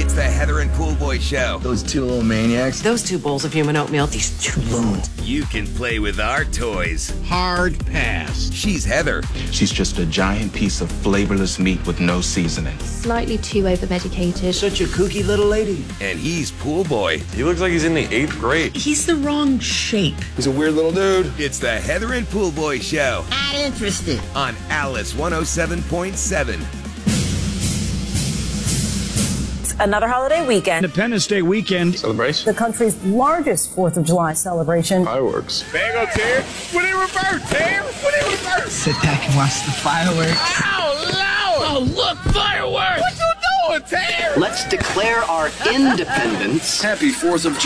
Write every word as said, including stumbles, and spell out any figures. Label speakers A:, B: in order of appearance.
A: It's the Heather and Pool Boy Show.
B: Those two little maniacs.
C: Those two bowls of human oatmeal, these two loons.
A: You can play with our toys.
D: Hard pass.
A: She's Heather.
E: She's just a giant piece of flavorless meat with no seasoning.
F: Slightly too over-medicated.
B: Such a kooky little lady.
A: And he's Pool Boy.
G: He looks like he's in the eighth grade.
C: He's the wrong shape.
G: He's a weird little dude.
A: It's the Heather and Pool Boy Show.
C: Not interested.
A: On Alice one oh seven point seven.
H: Another holiday weekend.
D: Independence Day weekend.
G: Celebration.
H: The country's largest fourth of July celebration.
G: Fireworks.
D: There you go, Terry. What in reverse, Terry? What in reverse?
B: Sit back and watch the fireworks.
D: Oh, Lord. Oh, look, fireworks. What you doing, Terry?
I: Let's declare our independence.
B: Happy fourth of July.